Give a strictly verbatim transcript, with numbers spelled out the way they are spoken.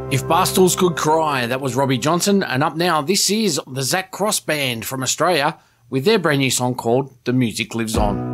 If Barstools Could Cry, that was Robbie Johnson. And up now, this is the Zach Cross Band from Australia with their brand new song called The Music Lives On.